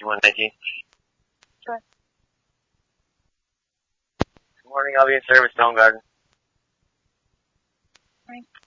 2119. Sure. Good morning, I'll be in service, Stone Garden. Right.